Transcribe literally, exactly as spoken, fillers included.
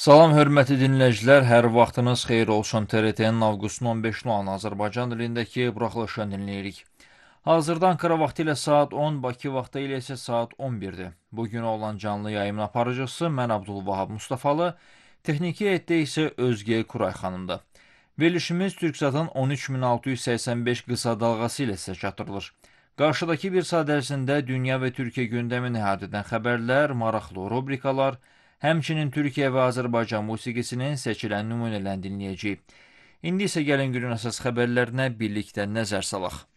Salam, hörmətli dinləyicilər, hər vaxtınız xeyir olsun. T R T-nin avqustun on beşi olan Azərbaycan dilindəki buraxılışını dinləyirik. Hazırda Ankara vaxtı ilə saat on, Bakı vaxtı ilə isə saat on birdir. Bugün olan canlı yayımın aparıcısı mən Abdulvahab Mustafalı, texniki heyətdə isə Özgə Kuray xanımdır. Verilişimiz Türksatın on üç min altı yüz səksən beş qısa dalğası ilə sizə çatdırılır. Qarşıdakı bir saat ərzində dünya və Türkiyə gündəmini əhatə edən xəbərlər, maraqlı rubrikalar, həmçinin Türkiyə və Azərbaycan musiqisinin seçilən nümunələrini dinləyəcəyik. İndi isə gəlin günün əsas xəbərlərinə birlikdə nəzər salaq.